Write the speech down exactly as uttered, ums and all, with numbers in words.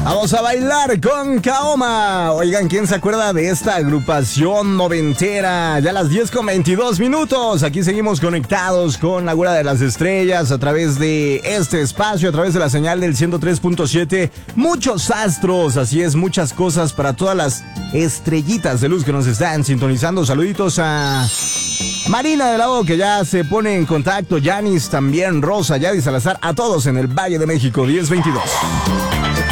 Vamos a bailar con Kaoma. Oigan, ¿quién se acuerda de esta agrupación noventera? Ya a las diez con veintidós minutos. Aquí seguimos conectados con la Güera de las Estrellas a través de este espacio, a través de la señal del ciento tres punto siete. Muchos astros, así es, muchas cosas para todas las estrellitas de luz que nos están sintonizando. Saluditos a Marina de la O, que ya se pone en contacto. Yanis también, Rosa, Yadi Salazar, a todos en el Valle de México. diez veintidós.